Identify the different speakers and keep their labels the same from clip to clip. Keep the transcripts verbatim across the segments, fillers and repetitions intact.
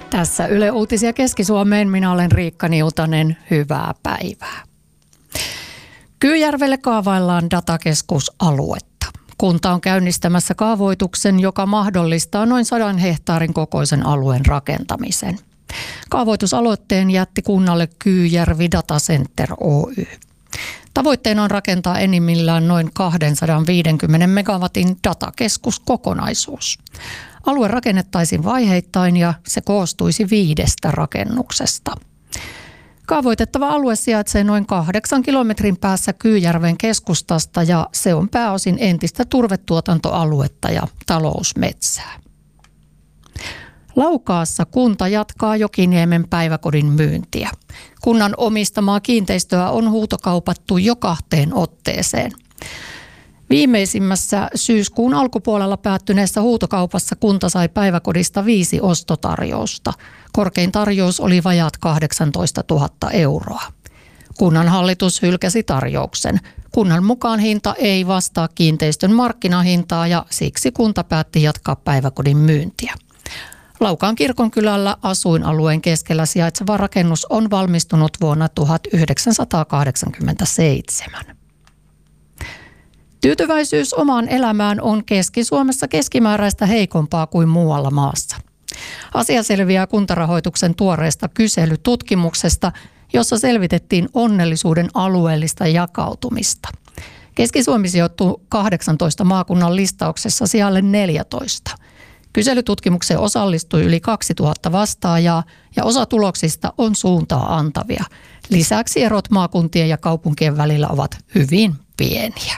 Speaker 1: Tässä Yle Uutisia Keski-Suomeen. Minä olen Riikka Niutanen. Hyvää päivää. Kyyjärvelle kaavaillaan datakeskusaluetta. Kunta on käynnistämässä kaavoituksen, joka mahdollistaa noin sadan hehtaarin kokoisen alueen rakentamisen. Kaavoitusaloitteen jätti kunnalle Kyyjärvi Data Center Oy. Tavoitteena on rakentaa enimmillään noin kaksisataaviisikymmentä megawatin datakeskuskokonaisuus. Alue rakennettaisiin vaiheittain ja se koostuisi viidestä rakennuksesta. Kaavoitettava alue sijaitsee noin kahdeksan kilometrin päässä Kyyjärven keskustasta ja se on pääosin entistä turvetuotantoaluetta ja talousmetsää. Laukaassa kunta jatkaa Jokiniemen päiväkodin myyntiä. Kunnan omistamaa kiinteistöä on huutokaupattu jo kahteen otteeseen. Viimeisimmässä syyskuun alkupuolella päättyneessä huutokaupassa kunta sai päiväkodista viisi ostotarjousta. Korkein tarjous oli vajaat kahdeksantoistatuhatta euroa. Kunnan hallitus hylkäsi tarjouksen. Kunnan mukaan hinta ei vastaa kiinteistön markkinahintaa ja siksi kunta päätti jatkaa päiväkodin myyntiä. Laukaan kirkonkylällä asuinalueen keskellä sijaitseva rakennus on valmistunut vuonna tuhatyhdeksänsataakahdeksankymmentäseitsemän. Tyytyväisyys omaan elämään on Keski-Suomessa keskimääräistä heikompaa kuin muualla maassa. Asia selviää Kuntarahoituksen tuoreesta kyselytutkimuksesta, jossa selvitettiin onnellisuuden alueellista jakautumista. Keski-Suomi sijoittuu kahdeksantoista maakunnan listauksessa sijalle neljätoista. Kyselytutkimukseen osallistui yli kaksituhatta vastaajaa ja osa tuloksista on suuntaa antavia. Lisäksi erot maakuntien ja kaupunkien välillä ovat hyvin pieniä.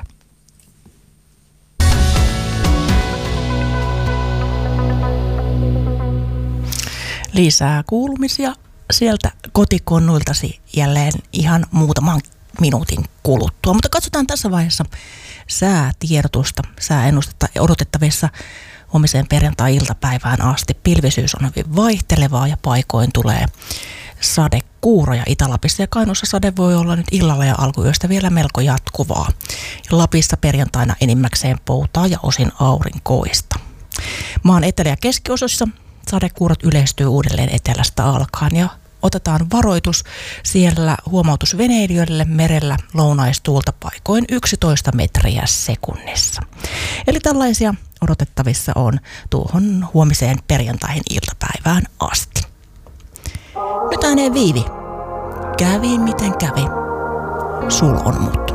Speaker 2: Lisää kuulumisia sieltä kotikonnuiltasi jälleen ihan muutaman minuutin kuluttua. Mutta katsotaan tässä vaiheessa säätiedotusta, sääennustetta odotettavissa huomiseen perjantai-iltapäivään asti. Pilvisyys on hyvin vaihtelevaa ja paikoin tulee sadekuuroja Itä-Lapissa ja Kainuussa sade voi olla nyt illalla ja alkuyöstä vielä melko jatkuvaa. Lapissa perjantaina enimmäkseen poutaa ja osin aurinkoista. Maan etelä- ja keskiosassa sadekuurot yleistyy uudelleen etelästä alkaen ja otetaan varoitus siellä huomautus veneilijöille merellä lounaistuulta paikoin yksitoista metriä sekunnissa. Eli tällaisia odotettavissa on tuohon huomiseen perjantaihin iltapäivään asti. Nyt ääneen Viivi. Kävi miten kävi. Sul on mut.